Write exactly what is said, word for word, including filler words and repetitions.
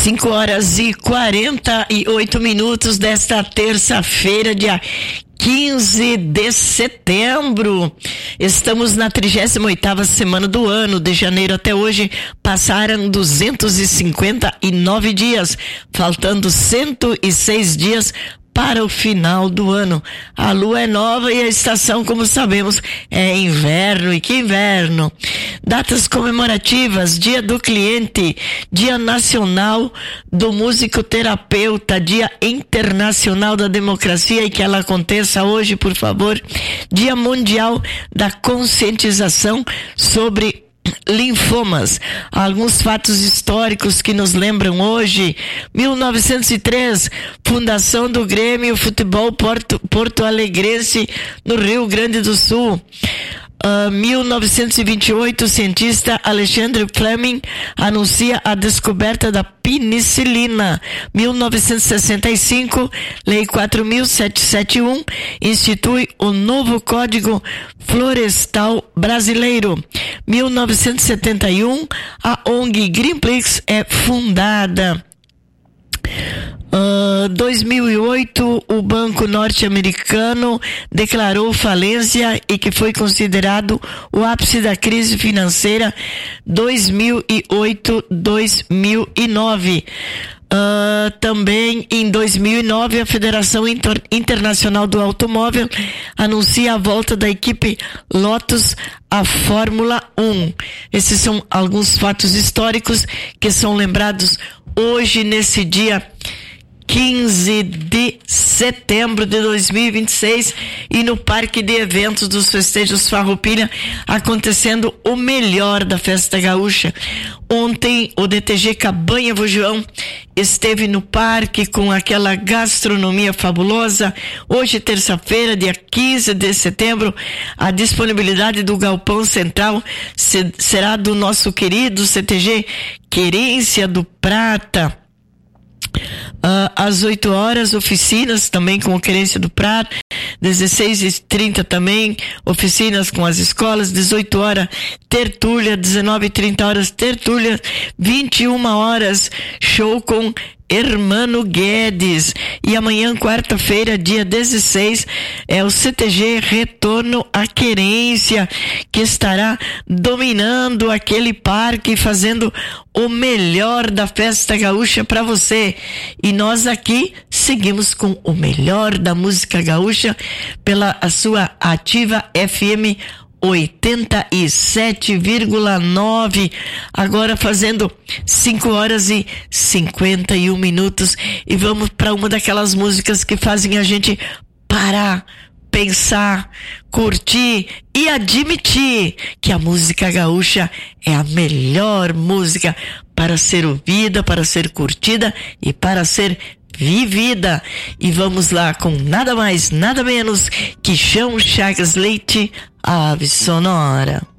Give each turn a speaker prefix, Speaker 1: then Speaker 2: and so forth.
Speaker 1: cinco horas e quarenta e oito minutos desta terça-feira, dia quinze de setembro. Estamos na trigésima oitava semana do ano. De janeiro até hoje passaram duzentos e cinquenta e nove dias, faltando cento e seis dias para o final do ano. A lua é nova e a estação, como sabemos, é inverno. E que inverno! Datas comemorativas: Dia do Cliente, Dia Nacional do Musicoterapeuta, Dia Internacional da Democracia, e que ela aconteça hoje, por favor. Dia Mundial da Conscientização sobre linfomas. Alguns fatos históricos que nos lembram hoje: mil novecentos e três, fundação do Grêmio Futebol Porto, Porto Alegrense, no Rio Grande do Sul. Uh, mil novecentos e vinte e oito, o cientista Alexandre Fleming anuncia a descoberta da penicilina. Mil novecentos e sessenta e cinco, Lei quatro mil setecentos e setenta e um institui o novo Código Florestal Brasileiro. Mil novecentos e setenta e um, a O N G Greenpeace é fundada. Uh, dois mil e oito, o banco norte-americano declarou falência e que foi considerado o ápice da crise financeira dois mil e oito a dois mil e nove. Uh, também em dois mil e nove, a Federação Inter- Internacional do Automóvel anuncia a volta da equipe Lotus à Fórmula um. Esses são alguns fatos históricos que são lembrados hoje, nesse dia quinze de setembro de dois mil e vinte e seis, e no Parque de Eventos dos Festejos Farroupilha acontecendo o melhor da Festa Gaúcha. Ontem o D T G Cabanha Vojão esteve no parque com aquela gastronomia fabulosa. Hoje, terça-feira, dia quinze de setembro, a disponibilidade do Galpão Central se, será do nosso querido C T G Querência do Prata. Uh, às oito horas, oficinas também com o Querência do Prata. dezesseis e trinta também, oficinas com as escolas. dezoito horas, tertúlia. dezenove e trinta horas, tertúlia. vinte e uma horas, show com Hermano Guedes. E amanhã, quarta-feira, dia dezesseis, é o C T G Retorno à Querência, que estará dominando aquele parque, fazendo o melhor da Festa Gaúcha para você. E nós aqui seguimos com o melhor da música gaúcha pela a sua Ativa F M oitenta e sete vírgula nove, agora fazendo cinco horas e cinquenta e um minutos, e vamos para uma daquelas músicas que fazem a gente parar, pensar, curtir e admitir que a música gaúcha é a melhor música para ser ouvida, para ser curtida e para ser vivida. E vamos lá com nada mais, nada menos que Chão Chagas Leite, Ave Sonora.